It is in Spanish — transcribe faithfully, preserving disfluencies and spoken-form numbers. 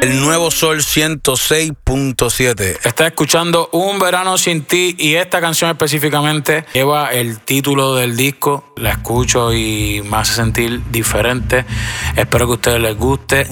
El Nuevo Sol ciento seis punto siete. Estás escuchando Un Verano Sin Ti y esta canción específicamente lleva el título del disco. La escucho y me hace sentir diferente. Espero que a ustedes les guste.